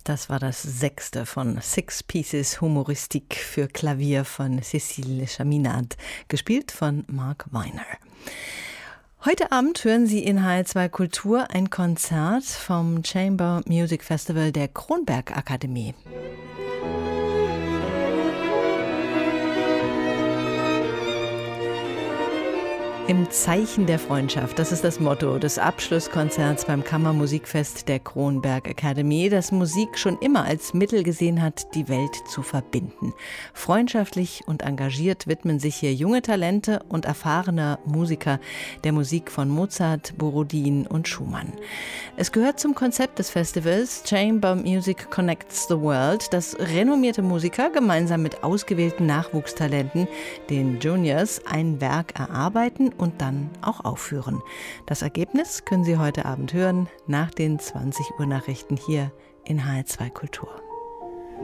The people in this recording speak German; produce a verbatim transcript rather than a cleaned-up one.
Das war das sechste von Six Pieces Humoristik für Klavier von Cécile Chaminade, gespielt von Mark Weiner. Heute Abend hören Sie in H R zwei Kultur ein Konzert vom Chamber Music Festival der Kronberg Akademie. Im Zeichen der Freundschaft, das ist das Motto des Abschlusskonzerts beim Kammermusikfest der Kronberg Akademie, das Musik schon immer als Mittel gesehen hat, die Welt zu verbinden. Freundschaftlich und engagiert widmen sich hier junge Talente und erfahrene Musiker der Musik von Mozart, Borodin und Schumann. Es gehört zum Konzept des Festivals Chamber Music Connects the World, dass renommierte Musiker gemeinsam mit ausgewählten Nachwuchstalenten, den Juniors, ein Werk erarbeiten und dann auch aufführen. Das Ergebnis können Sie heute Abend hören, nach den zwanzig Uhr Nachrichten hier in H R zwei Kultur.